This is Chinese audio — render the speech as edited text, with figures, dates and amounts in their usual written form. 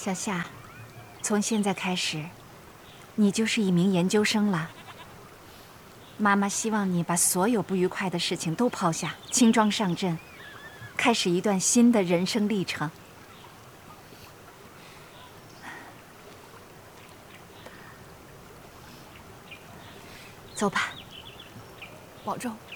小夏，从现在开始，你就是一名研究生了。妈妈希望你把所有不愉快的事情都抛下，轻装上阵，开始一段新的人生历程。走吧， 保重。